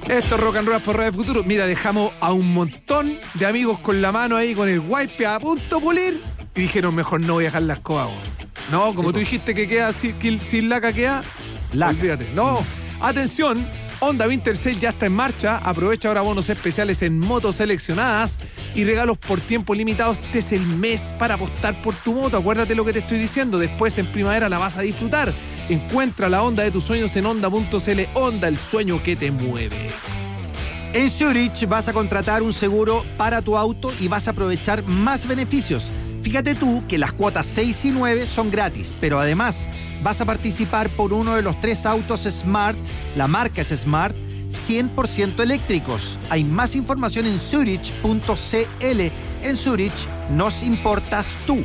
Esto es Rock and Roll por Radio Futuro. Mira, dejamos a un montón de amigos con la mano ahí, con el wipe a punto de pulir. Y dijeron, mejor no voy a dejar la escoba, güey. No, como sí, tú dijiste que queda sin laca, queda. Laca. Olvídate. No, atención. Honda Winter Sale ya está en marcha. Aprovecha ahora bonos especiales en motos seleccionadas y regalos por tiempo limitado. Este es el mes para apostar por tu moto. Acuérdate lo que te estoy diciendo. Después en primavera la vas a disfrutar. Encuentra la Honda de tus sueños en Honda.cl. Honda, el sueño que te mueve. En Zurich vas a contratar un seguro para tu auto y vas a aprovechar más beneficios. Fíjate tú que las cuotas 6 y 9 son gratis, pero además vas a participar por uno de los 3 autos Smart, la marca es Smart, 100% eléctricos. Hay más información en Zurich.cl. En Zurich nos importas tú.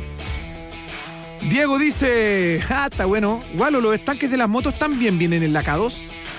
Diego dice, está bueno, Gualo, los estanques de las motos también vienen enlacados.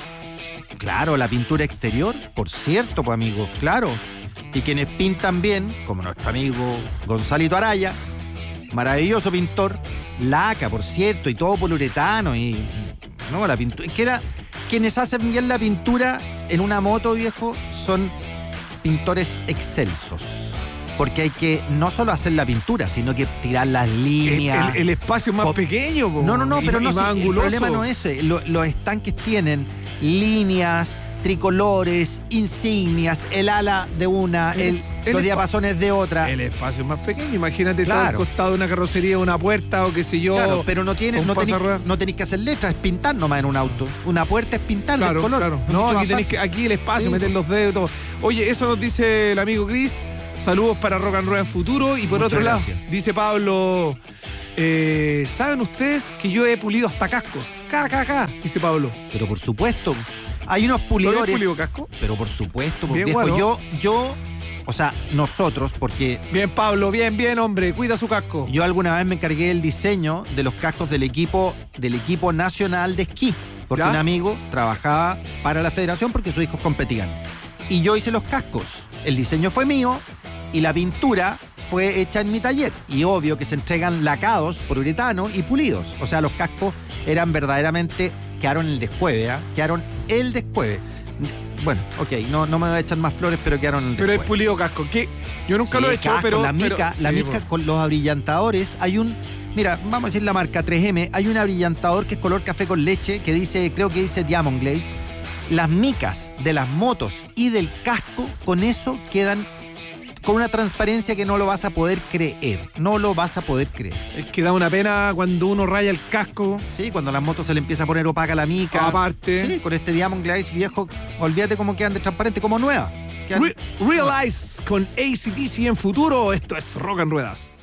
Claro, la pintura exterior, por cierto, pues amigo, claro. Y quienes pintan bien, como nuestro amigo Gonzalito Araya, maravilloso pintor, laca, por cierto, y todo poliuretano, y no, la pintura, quienes hacen bien la pintura en una moto, viejo, son pintores excelsos. Porque hay que no solo hacer la pintura, sino que tirar las líneas. El espacio más pequeño, po. No, pero no, más el problema no es ese. Los estanques tienen líneas, tricolores, insignias, el ala de una, los diapasones de otra. El espacio es más pequeño, imagínate, claro, todo el costado de una carrocería, una puerta o qué sé yo. Claro, pero no tenéis que hacer letras, es pintar nomás en un auto. Una puerta es pintar, claro, el color. Claro. No, aquí el espacio, sí, meter los dedos y todo. Oye, eso nos dice el amigo Chris. Saludos para Rock and Roll en Futuro. Y por otro lado, dice Pablo, ¿saben ustedes que yo he pulido hasta cascos? Dice Pablo. Pero por supuesto, hay unos pulidores. ¿Tú has pulido casco? Pero por supuesto, bien, viejo, bueno. o sea, nosotros, porque... Bien, Pablo, bien, hombre, cuida su casco. Yo alguna vez me encargué del diseño de los cascos del equipo nacional de esquí, porque ¿ya? Un amigo trabajaba para la federación porque sus hijos competían. Y yo hice los cascos. El diseño fue mío y la pintura fue hecha en mi taller. Y obvio que se entregan lacados, poliuretano y pulidos. O sea, los cascos eran verdaderamente... Quedaron el descueve, ¿eh? Quedaron el descueve. Bueno, ok, no me voy a echar más flores, pero quedaron el descueve. Pero es pulido casco. ¿Qué? Yo nunca lo he hecho, casco, pero... La mica con los abrillantadores, hay un... Mira, vamos a decir la marca 3M, hay un abrillantador que es color café con leche, que dice, creo que dice Diamond Glaze. Las micas de las motos y del casco, con eso quedan con una transparencia que no lo vas a poder creer. No lo vas a poder creer. Es que da una pena cuando uno raya el casco. Sí, cuando a las motos se le empieza a poner opaca la mica. Aparte. Sí, con este Diamond Glaze viejo, olvídate cómo quedan de transparente, como nueva. Realize con AC/DC en Futuro. Esto es Rock and Ruedas.